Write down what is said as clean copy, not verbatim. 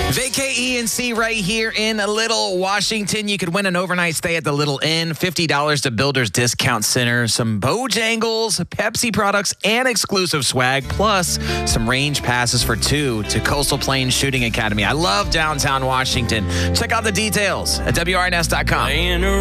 Vacay ENC right here in Little Washington. You could win an overnight stay at the Little Inn, $50 to Builders Discount Center, some Bojangles, Pepsi products, and exclusive swag, plus some range passes for 2 to Coastal Plains Shooting Academy. I love downtown Washington. Check out the details at WRNS.com.